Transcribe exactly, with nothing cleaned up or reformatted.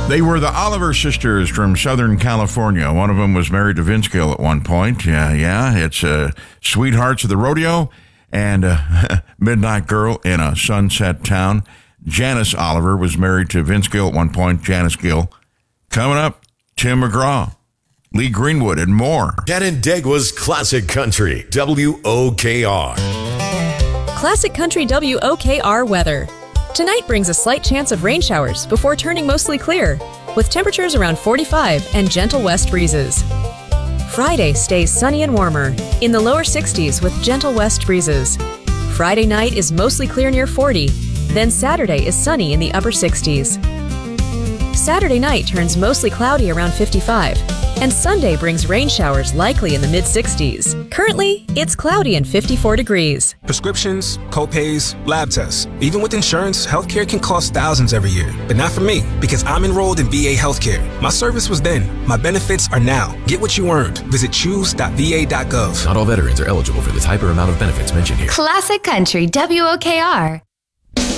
They were the Oliver sisters from Southern California. One of them was married to Vince Gill at one point. Yeah, yeah. It's uh, Sweethearts of the Rodeo and uh, Midnight Girl in a Sunset Town. Janice Oliver was married to Vince Gill at one point. Janice Gill. Coming up, Tim McGraw, Lee Greenwood, and more. Canandaigua's Classic Country, W O K R. Classic Country W O K R weather. Tonight brings a slight chance of rain showers before turning mostly clear, with temperatures around forty-five and gentle west breezes. Friday stays sunny and warmer, in the lower sixties with gentle west breezes. Friday night is mostly clear near forty, then Saturday is sunny in the upper sixties. Saturday night turns mostly cloudy around fifty-five, and Sunday brings rain showers likely in the mid-sixties. Currently, it's cloudy and fifty-four degrees. Prescriptions, co-pays, lab tests. Even with insurance, healthcare can cost thousands every year. But not for me, because I'm enrolled in V A Healthcare. My service was then. My benefits are now. Get what you earned. Visit choose dot v a dot gov. Not all veterans are eligible for the type or amount of benefits mentioned here. Classic Country W O K R.